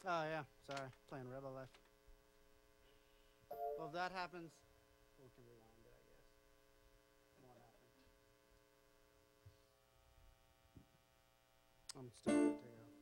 Oh yeah, sorry, playing Rebel Life. Well, if that happens, we can rewind it, I guess. Won't happen. I'm still gonna take